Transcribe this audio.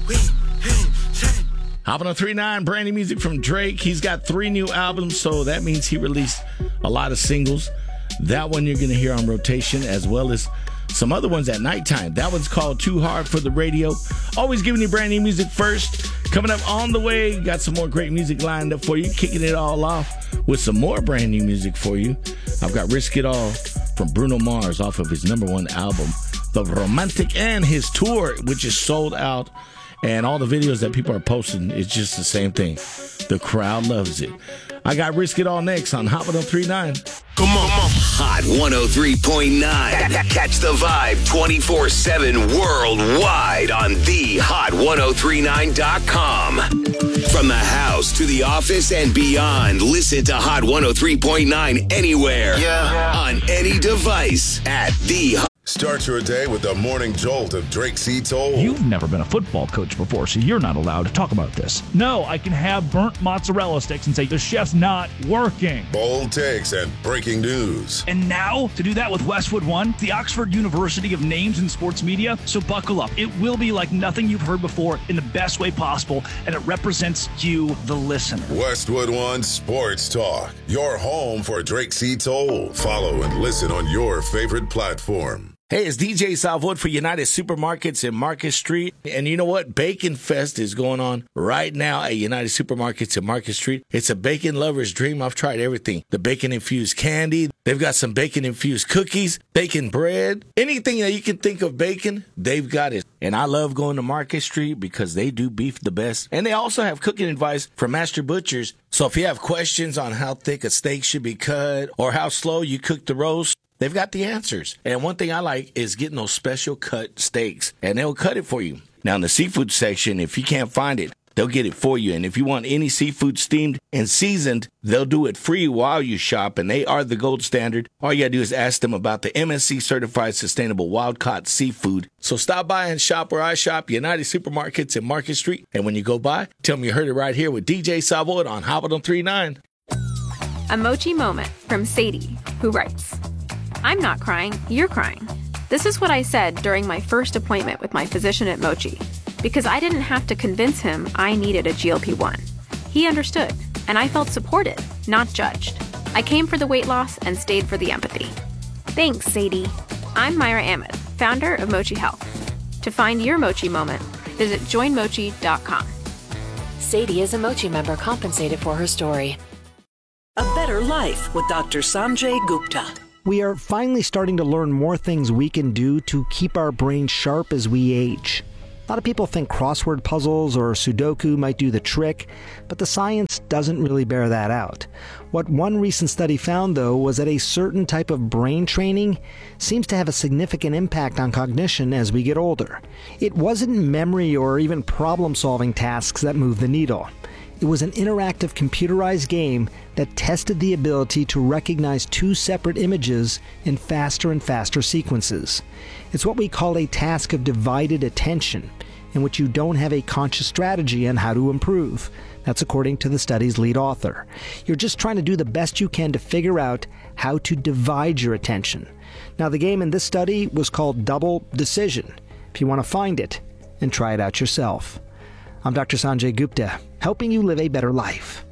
Hopping on 3-9, brand new music from Drake. He's got 3 new albums, so that means he released a lot of singles. That one you're going to hear on rotation, as well as some other ones at nighttime. That one's called Too Hard for the Radio. Always giving you brand new music first. Coming up on the way, got some more great music lined up for you. Kicking it all off with some more brand new music for you. I've got Risk It All from Bruno Mars off of his #1 album, The Romantic, and his tour, which is sold out. And all the videos that people are posting, it's just the same thing. The crowd loves it. I got Risk It All next on Hot 103.9. Come on. Hot 103.9. Catch the vibe 24/7 worldwide on thehot1039.com. From the house to the office and beyond, listen to Hot 103.9 anywhere. On any device at the. Start your day with the morning jolt of Drake C. Toll. You've never been a football coach before, so you're not allowed to talk about this. No, I can have burnt mozzarella sticks and say the chef's not working. Bold takes and breaking news. And now, to do that with Westwood One, the Oxford University of names in sports media, so buckle up. It will be like nothing you've heard before in the best way possible, and it represents you, the listener. Westwood One Sports Talk, your home for Drake C. Toll. Follow and listen on your favorite platform. Hey, it's DJ Salvoid for United Supermarkets in Market Street. And you know what? Bacon Fest is going on right now at United Supermarkets in Market Street. It's a bacon lover's dream. I've tried everything. The bacon-infused candy. They've got some bacon-infused cookies, bacon bread. Anything that you can think of bacon, they've got it. And I love going to Market Street because they do beef the best. And they also have cooking advice from master butchers. So if you have questions on how thick a steak should be cut or how slow you cook the roast, they've got the answers. And one thing I like is getting those special cut steaks, and they'll cut it for you. Now, in the seafood section, if you can't find it, they'll get it for you. And if you want any seafood steamed and seasoned, they'll do it free while you shop, and they are the gold standard. All you got to do is ask them about the MSC Certified Sustainable Wild-Caught Seafood. So stop by and shop where I shop, United Supermarkets in Market Street. And when you go by, tell me you heard it right here with DJ Salvoid on Hot 103.9. A Mochi moment from Sadie, who writes, I'm not crying, you're crying. This is what I said during my first appointment with my physician at Mochi, because I didn't have to convince him I needed a GLP-1. He understood, and I felt supported, not judged. I came for the weight loss and stayed for the empathy. Thanks, Sadie. I'm Myra Ahmed, founder of Mochi Health. To find your Mochi moment, visit joinmochi.com. Sadie is a Mochi member compensated for her story. A Better Life with Dr. Sanjay Gupta. We are finally starting to learn more things we can do to keep our brains sharp as we age. A lot of people think crossword puzzles or Sudoku might do the trick, but the science doesn't really bear that out. What one recent study found, though, was that a certain type of brain training seems to have a significant impact on cognition as we get older. It wasn't memory or even problem-solving tasks that moved the needle. It was an interactive computerized game that tested the ability to recognize 2 separate images in faster and faster sequences. It's what we call a task of divided attention, in which you don't have a conscious strategy on how to improve. That's according to the study's lead author. You're just trying to do the best you can to figure out how to divide your attention. Now, the game in this study was called Double Decision. If you want to find it and try it out yourself. I'm Dr. Sanjay Gupta, helping you live a better life.